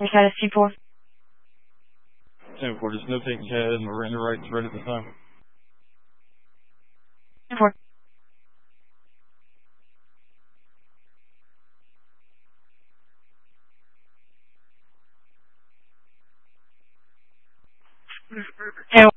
Status 2-4. 10-4, just no taking CAD and Miranda rights right at the time. 10-4. Hey,